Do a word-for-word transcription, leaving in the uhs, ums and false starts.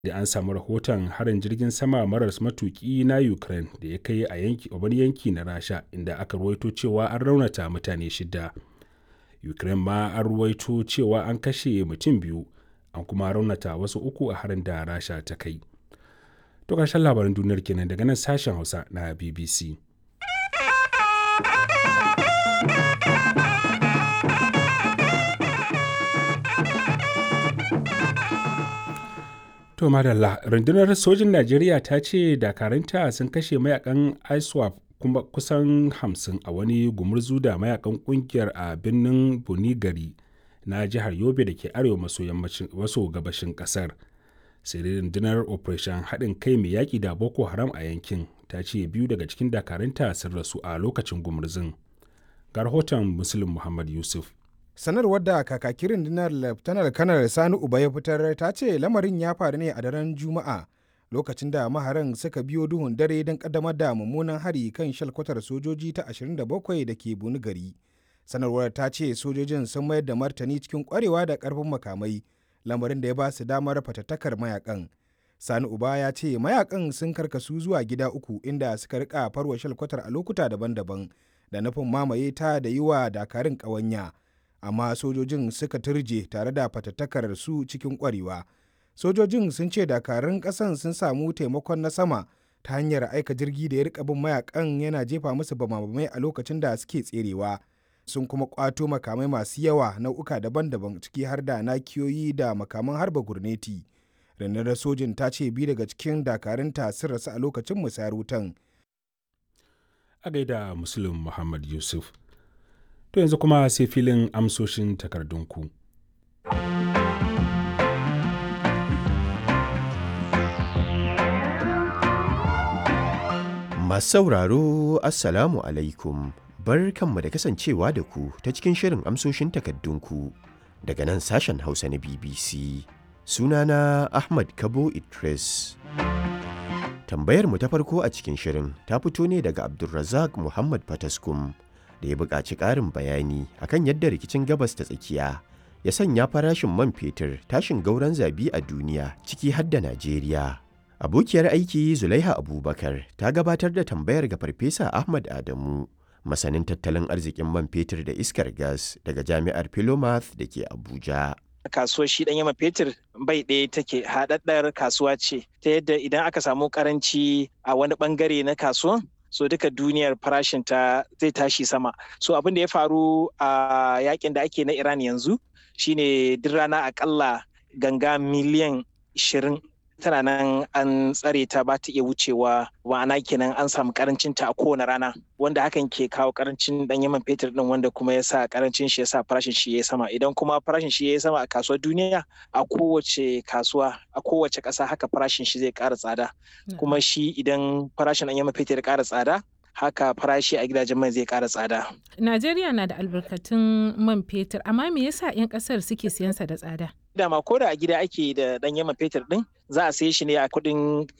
da an samu rahoton harin jirgin sama maras matuki na Ukraine da ya kai a yanki a wani yanki na Rasha, inda aka ruwaito cewa an raunata mutane shida. Ukraine ma an ruwaito cewa an kashe mutum biyu, an kuma raunata wasu uku a harin da Rasha ta kai. To ƙarshen labaran duniyar kenan daga nan sashen Hausa na B B C. To madalla, rundunar sojin Najeriya ta ce dakaranta sun kashe mayakan ISWAP kuma kusan hamsin a wani gumurzu da mayakan kungiyar a birnin Bunigari na jihar Yobe da ke arewa maso gabashin kasar. Sai dai rundunar Operation haɗin kai mai yaƙi da Boko Haram a yankin ta ce biyu daga cikin dakaranta sun rasu a lokacin gumurzun. Ga rahoton Muslim Muhammad Yusuf. Sanarwar da kakakin rundunar Laftanar Kanar Sani Uba ya fitar ta ce lamarin ya faru ne a daren Juma'a lokacin da maharan suka biyo duhun dare don kaddamar da mummunan hari kan shalkwatar sojoji ta ashirin da bakwai da ke Bunigari. Sanarwar ta ce sojojin sun mayar da martani cikin kwarewa da karfin makamai, lamarin da ya ba su damar fatattakar mayakan. Sani Uba ya ce mayakan sun karkasu zuwa gida uku inda suka rika farwa shalkwatar a lokuta daban-daban da nufin mamaye ta da yi wa dakarun ƙawanya. Amma sojojin suka turje tare da fatattakar su cikin kwarewa. Sojojin sun ce dakarun ƙasan sun samu taimakon na sama ta hanyar aika jirgi da ya rika bin mayakan yana jefa musu bamabamai a lokacin da suke tserewa. Sun kuma kwato makamai masu yawa nau'uka daban-daban ciki har da nakiyoyi da makaman harba gurneti. Rundunar sojin ta ce biyu daga cikin dakarunta sun rasu a lokacin musayar wutan. A gaida Muslim Muhammad Yusuf. To yanzu kuma sai filin amsoshin takardunku. Masu sauraro, Assalamu alaikum. Barkanmu da kasancewa da ku ta cikin shirin amsoshin takardunku daga nan sashen Hausa na B B C. Sunana Ahmad Kabo Idris. Tambayar mu ta farko a cikin shirin ta fito ne daga Abdulrazak Muhammad Fataskum, da ya buƙaci ƙarin bayani akan yadda rikicin gabas ta tsakiya ya sanya farashin man fetur tashin gauran zabi a duniya ciki har da Najeriya. Abokiyar aiki Zulaiha Abubakar ta gabatar da tambayar ga Farfesa Ahmad Adamu, masanin tattalin arzikin man fetur da iskar gas daga Jami'ar Philomath da ke Abuja. Kasuwar shi ɗanyen man fetur bai ɗaya take, haɗaɗɗar kasuwa ce ta yadda idan aka samu ƙaranci a wani ɓangare na kasuwan, so duka duniyar farashin ta zai tashi sama. So abin da ya faru a yakin da ake na Iran yanzu shine duk rana akalla ganga miliyan ishirin tana nan an tsare ta ba ta iya wucewa, ma'ana kenan an samu karancin ta a kowane rana, wanda hakan ke kawo karancin ɗanyen man fetur din, wanda kuma ya sa karancin shi ya sa farashin shi ya sama. Idan kuma farashin shi ya sama a kasuwar duniya, a kowace kasuwa a kowace ƙasa haka farashin shi zai ƙara tsada. Kuma shi idan farashin ɗanyen man fetur ya ƙara tsada, haka farashi a gidajen mai zai ƙara tsada. Najeriya na da albarkatun man fetur, amma me yasa 'yan ƙasar suke siyan sa da tsada? Dama ko da a gida ake da ɗanyen man fetur ɗin, za a saye shi ne a kuɗin